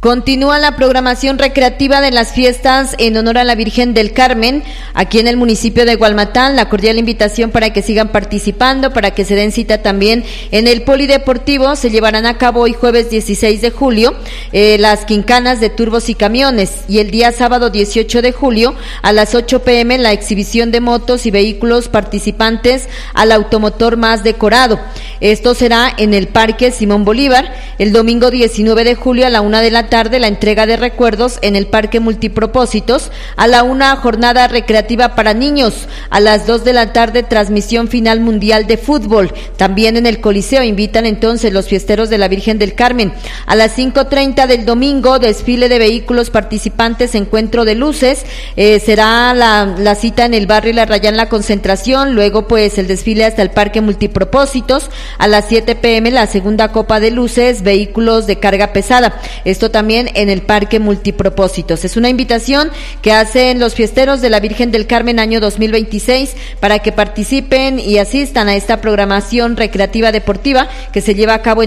Continúa la programación recreativa de las fiestas en honor a la Virgen del Carmen, aquí en el municipio de Gualmatán. La cordial invitación para que sigan participando, para que se den cita también en el Polideportivo. Se llevarán a cabo hoy jueves 16 de julio las quincanas de turbos y camiones, y el día sábado 18 de julio a las 8 p.m. la exhibición de motos y vehículos participantes al automotor más decorado. Esto será en el Parque Simón Bolívar. El domingo 19 de julio a la 1 de la tarde la entrega de recuerdos en el Parque Multipropósitos. A la 1 jornada recreativa para niños. A las 2 de la tarde transmisión final mundial de fútbol. También en el Coliseo invitan entonces los fiesteros de la Virgen del Carmen. A las 5:30 del domingo desfile de vehículos participantes, encuentro de luces. Será la cita en el barrio La Rayán La Concentración. Luego pues el desfile hasta el Parque Multipropósitos. A las 7 p.m. la segunda copa de luces, vehículos de carga pesada. Esto también en el Parque Multipropósitos. Es una invitación que hacen los fiesteros de la Virgen del Carmen año 2026 para que participen y asistan a esta programación recreativa deportiva que se lleva a cabo